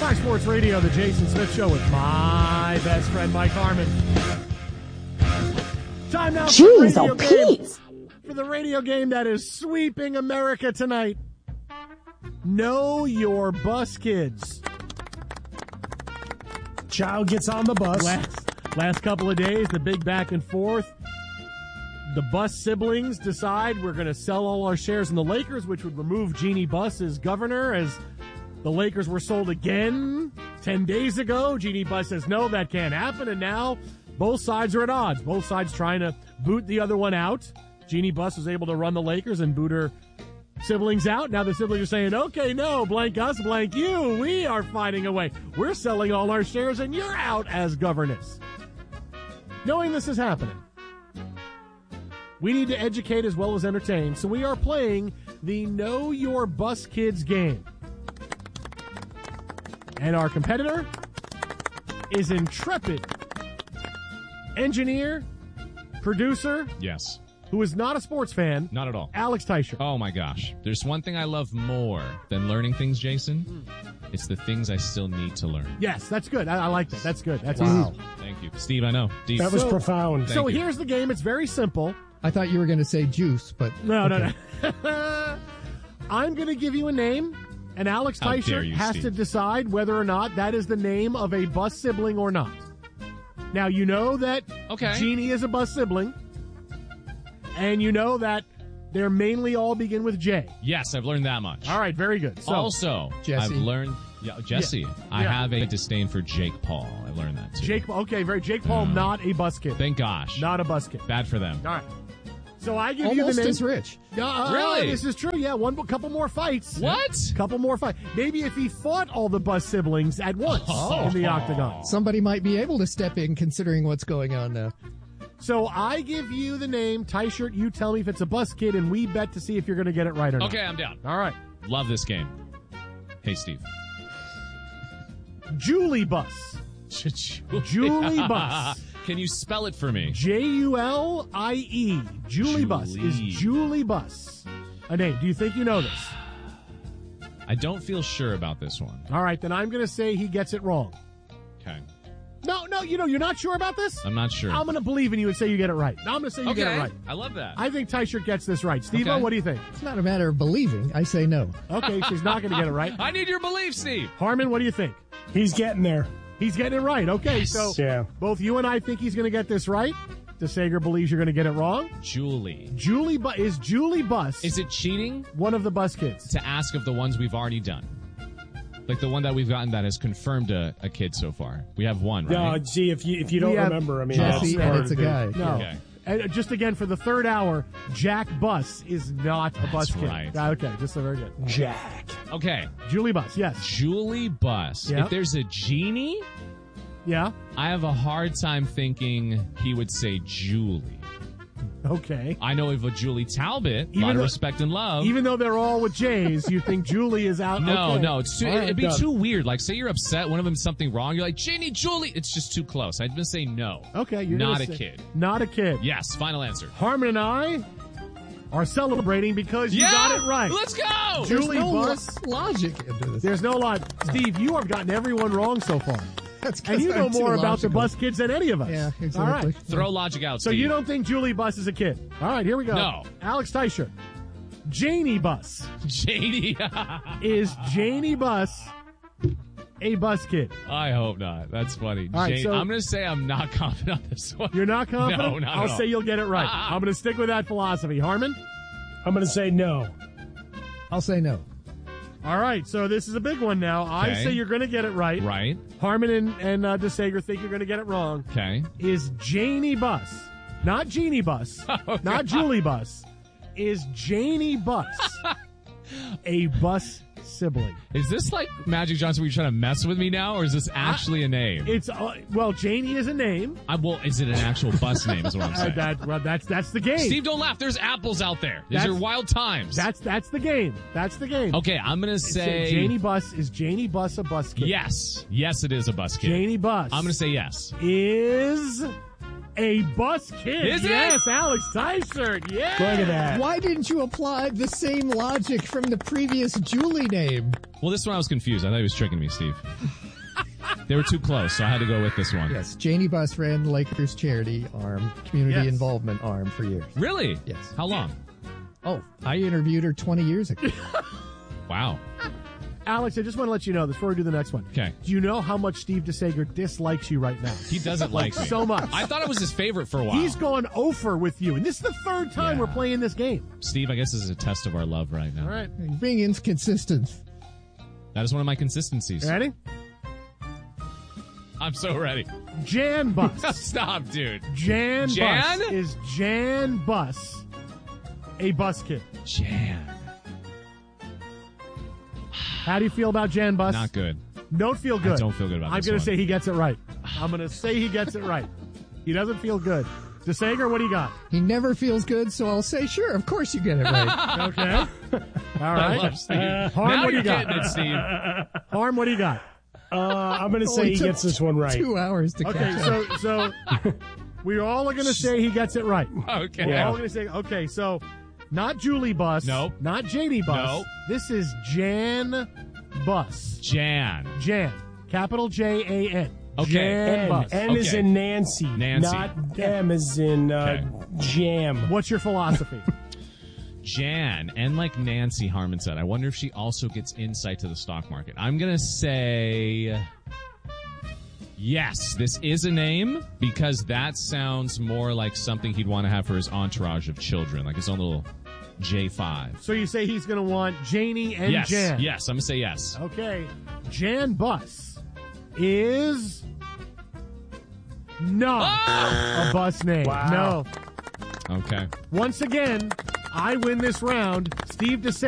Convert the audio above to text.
Sky Sports Radio, the Jason Smith Show with my best friend, Mike Harmon. Time now for the radio game that is sweeping America tonight. Know Your Bus Kids. Child gets on the bus. Last couple of days, the big back and forth. The Bus siblings decide we're going to sell all our shares in the Lakers, which would remove Jeannie Buss as governor, as the Lakers were sold again 10 days ago. Jeannie Buss says, no, that can't happen. And now both sides are at odds. Both sides trying to boot the other one out. Jeannie Buss was able to run the Lakers and boot her siblings out. Now the siblings are saying, okay, no, blank us, blank you. We are finding a way. We're selling all our shares and you're out as governess. Knowing this is happening, we need to educate as well as entertain, so we are playing the Know Your Bus Kids game. And our competitor is intrepid engineer, producer. Yes. Who is not a sports fan. Not at all. Alex Teicher. Oh, my gosh. There's one thing I love more than learning things, Jason. It's the things I still need to learn. Yes, that's good. I like that. That's good. That's wow. easy. Thank you. Steve, I know. Deep. That was profound. So here's the game. It's very simple. I thought you were going to say juice, but... No. I'm going to give you a name, and Alex Teicher has to decide whether or not that is the name of a Bus sibling or not. Now, you know that Jeannie is a Bus sibling, and you know that they're mainly all begin with J. Yes, I've learned that much. All right, very good. So, also, Jesse. I've learned... Yeah, Jesse. Yeah. I have a disdain for Jake Paul. I learned that, too. Jake Paul, not a Bus kid. Thank gosh. Not a Bus kid. Bad for them. All right. So I give almost you the name. as rich. Really? This is true. Yeah, couple more fights. What? Couple more fights. Maybe if he fought all the Bus siblings at once in the octagon. Somebody might be able to step in considering what's going on now. So I give you the name, Teichert. You tell me if it's a Bus kid, and we bet to see if you're going to get it right or not. Okay, I'm down. All right. Love this game. Hey, Steve. Julie Buss. Julie Buss. Can you spell it for me? Julie. Julie Buss is Julie Buss. A name. Do you think you know this? I don't feel sure about this one. All right, then I'm going to say he gets it wrong. Okay. No, you're not sure about this? I'm not sure. I'm going to believe in you and say you get it right. I'm going to say you get it right. I love that. I think Teichert gets this right. Steve-O, what do you think? It's not a matter of believing. I say no. Okay, she's not going to get it right. I need your belief, Steve. Harmon, what do you think? He's getting there. He's getting it right. Okay, yes. So yeah. Both you and I think he's going to get this right. DeSager believes you're going to get it wrong. Julie Buss. Is it cheating? One of the Bus kids. To ask of the ones we've already done. Like the one that we've gotten that has confirmed a kid so far. We have one, right? No, see, if you don't remember, I mean, Jesse, and it's a guy. No. Okay. And just again, for the third hour, Jack Buss is not a Bus kid. Right. Okay, just so very good. Jack. Okay. Julie Buss, yes. Julie Buss. Yeah. If there's a Jeannie, yeah, I have a hard time thinking he would say Julie. Okay. I know of a Julie Talbot, a lot of respect and love. Even though they're all with J's, you think Julie is out? No, okay. no, it's too, it'd be too weird. Like, say you're upset, one of them's something wrong, you're like, Jeannie, Julie. It's just too close. I'd just say no. Okay, you're not a kid. Not a kid. Yes, final answer. Harmon and I are celebrating because you got it right. Let's go! Julie There's no Buss. logic into this. There's no logic. Steve, you have gotten everyone wrong so far. And you know more about the Bus kids than any of us. Yeah, exactly. All right. Throw logic out, So Steve. you don't think Julie Buss is a kid? All right, here we go. No. Alex Teicher. Janie Buss. Janie. Is Janie Buss a Bus kid? I hope not. That's funny. All right, so I'm going to say I'm not confident on this one. You're not confident? No, not I'll at all. say you'll get it right. I'm going to stick with that philosophy. Harmon? I'm going to say no. I'll say no. All right, so this is a big one now. I say you're going to get it right. Right. Harmon and DeSager think you're going to get it wrong. Okay. Is Janie Buss, not Jeannie Buss, not Julie Buss, is Janie Buss a Bus sibling? Is this like Magic Johnson where you're trying to mess with me now, or is this actually a name? It's well, Janie is a name. Well, is it an actual bus name is what I'm saying. That's the game. Steve, don't laugh. There's apples out there. These are wild times. That's the game. That's the game. Okay, I'm going to say... Janie Buss, is Janie Buss a Bus kid? Yes. Yes, it is a bus kid. Janie Buss. I'm going to say yes. Is A bus kid. Is it? Yes, Alex Tyshirt. Yeah. Look at that. Why didn't you apply the same logic from the previous Julie name? Well, this one I was confused. I thought he was tricking me, Steve. They were too close, so I had to go with this one. Yes, Janie Buss ran the Lakers charity arm, community Yes. involvement arm for years. Really? Yes. How long? Oh, I interviewed her 20 years ago. Wow. Alex, I just want to let you know this before we do the next one. Okay. Do you know how much Steve DeSager dislikes you right now? He doesn't like me. So much. I thought it was his favorite for a while. He's gone over with you, and this is the third time Yeah. we're playing this game. Steve, I guess this is a test of our love right now. All right. You're being inconsistent. That is one of my consistencies. You ready? I'm so ready. Jan Bus. Stop, dude. Jan Jan? Bus. Is Jan Bus a bus kid? Jan. How do you feel about Jan Bus? Not good. Don't feel good. I don't feel good about I'm this going to one. say he gets it right. I'm going to say he gets it right. He doesn't feel good. DeSager, what do you got? He never feels good, so I'll say, sure, of course you get it right. Okay. All right. I love Steve. Harm, Now what do you're you got? getting it, Steve. Harm, what do you got? I'm going to say Only he took gets this one right. 2 hours to Okay, catch up. so we all are going to say he gets it right. Okay. We're all going to say, okay, so not Julie Bus. Nope. Not Janie Bus. Nope. This is Jan Bus. Jan. Jan. Capital Jan. Okay. Jan N. Bus. N is Okay. in Nancy. Nancy. Not M as in jam. What's your philosophy? Jan. And like Nancy Harmon said, I wonder if she also gets insight to the stock market. I'm going to say yes, this is a name because that sounds more like something he'd want to have for his entourage of children, like his own little J5. So you say he's going to want Janie and Yes. Jan. Yes, I'm going to say yes. Okay. Jan Bus is not a bus name. Wow. No. Okay. Once again, I win this round. Steve DeSager